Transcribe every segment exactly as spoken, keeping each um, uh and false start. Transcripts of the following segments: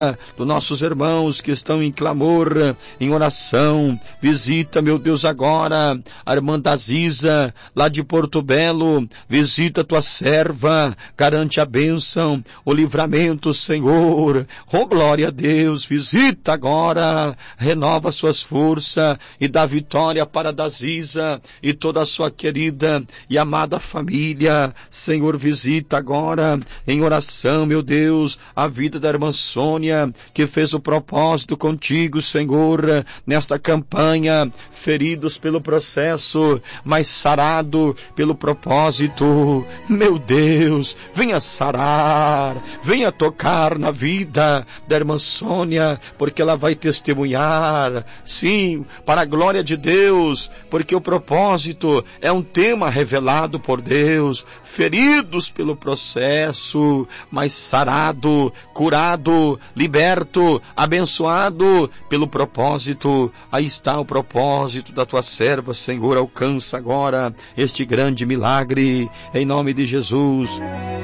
dos nossos irmãos que estão em clamor, em oração. Visita, meu Deus, agora a irmã Daziza, lá de Porto Belo. Visita tua serva, garante a bênção, o livramento, Senhor. Oh, glória a Deus. Visita agora, renova suas forças e dá vitória para Daziza e toda a sua querida e amada família. Senhor, visita agora em oração, meu Deus, a vida da irmã Sônia, que fez o propósito contigo, Senhor, nesta campanha, feridos pelo processo, mas sarado pelo propósito. Meu Deus, venha sarar, venha tocar na vida da irmã Sônia, porque ela vai testemunhar, sim, para a glória de Deus, porque o propósito é um tema revelado por Deus. Feridos pelo processo, mas sarado, curado, liberto, abençoado pelo propósito. Aí está o propósito da tua serva, Senhor. Alcança agora este grande milagre, em nome de Jesus.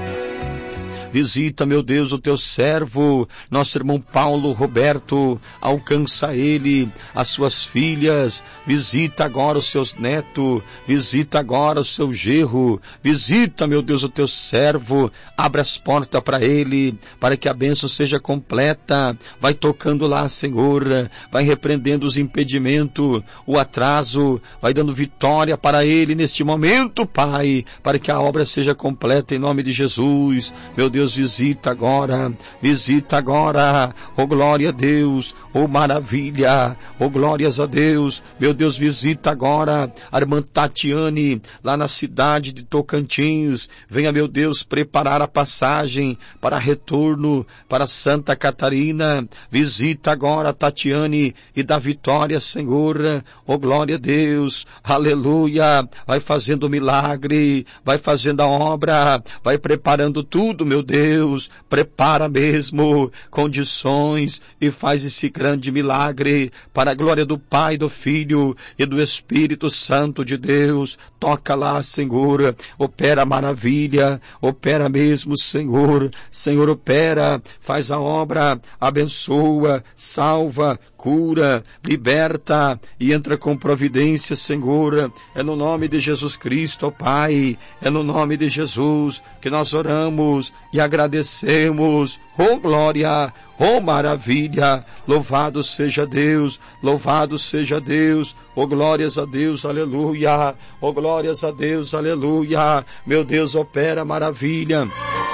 Visita, meu Deus, o teu servo, nosso irmão Paulo Roberto, alcança ele, as suas filhas, visita agora os seus netos, visita agora o seu genro, visita, meu Deus, o teu servo, abre as portas para ele, para que a bênção seja completa. Vai tocando lá, Senhor, vai repreendendo os impedimentos, o atraso, vai dando vitória para ele neste momento, Pai, para que a obra seja completa em nome de Jesus. Meu Deus, Deus, visita agora, visita agora, oh glória a Deus, oh maravilha, oh glórias a Deus. Meu Deus, visita agora a irmã Tatiane, lá na cidade de Tocantins. Venha, meu Deus, preparar a passagem para retorno para Santa Catarina. Visita agora a Tatiane e dá vitória, Senhor, oh glória a Deus, aleluia. Vai fazendo milagre, vai fazendo a obra, vai preparando tudo, meu Deus, prepara mesmo condições e faz esse grande milagre para a glória do Pai, do Filho e do Espírito Santo de Deus. Toca lá, Senhor, opera maravilha, opera mesmo, Senhor, Senhor, opera, faz a obra, abençoa, salva, cura, liberta e entra com providência, Senhor. É no nome de Jesus Cristo, ó Pai, é no nome de Jesus que nós oramos e agradecemos. Oh glória, oh maravilha, louvado seja Deus, louvado seja Deus, oh glórias a Deus, aleluia, oh glórias a Deus, aleluia. Meu Deus, opera maravilha.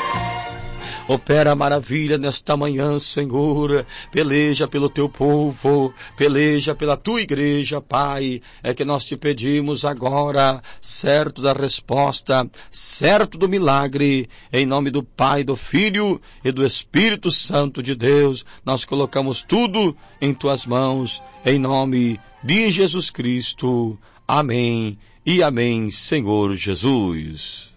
Opera maravilha nesta manhã, Senhor. Peleja pelo teu povo, peleja pela tua igreja, Pai. É que nós te pedimos agora, certo da resposta, certo do milagre, em nome do Pai, do Filho e do Espírito Santo de Deus. Nós colocamos tudo em tuas mãos, em nome de Jesus Cristo. Amém e amém, Senhor Jesus.